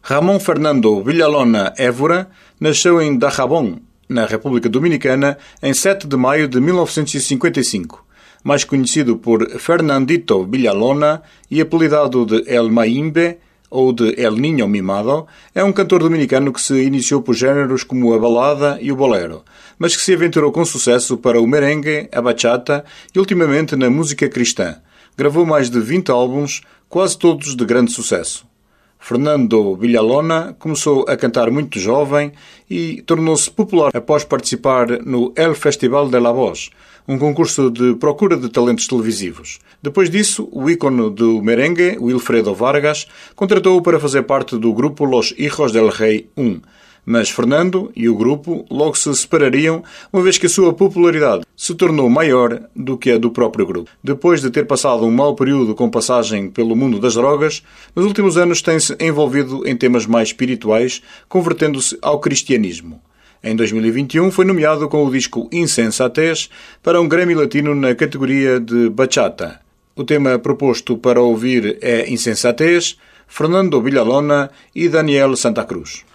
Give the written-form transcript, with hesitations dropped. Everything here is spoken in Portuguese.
Ramón Fernando Villalona Évora nasceu em Dajabón, na República Dominicana, em 7 de maio de 1955. Mais conhecido por Fernandito Villalona e apelidado de El Maimbe ou de El Niño Mimado, é um cantor dominicano que se iniciou por géneros como a balada e o bolero, mas que se aventurou com sucesso para o merengue, a bachata e ultimamente na música cristã. Gravou mais de 20 álbuns, quase todos de grande sucesso. Fernando Villalona começou a cantar muito jovem e tornou-se popular após participar no El Festival de la Voz, um concurso de procura de talentos televisivos. Depois disso, o ícone do merengue, Wilfredo Vargas, contratou-o para fazer parte do grupo Los Hijos del Rey 1. Mas Fernando e o grupo logo se separariam, uma vez que a sua popularidade se tornou maior do que a do próprio grupo. Depois de ter passado um mau período com passagem pelo mundo das drogas, nos últimos anos tem-se envolvido em temas mais espirituais, convertendo-se ao cristianismo. Em 2021 foi nomeado com o disco Insensatez para um Grammy Latino na categoria de bachata. O tema proposto para ouvir é Insensatez, Fernando Villalona e Daniel Santa Cruz.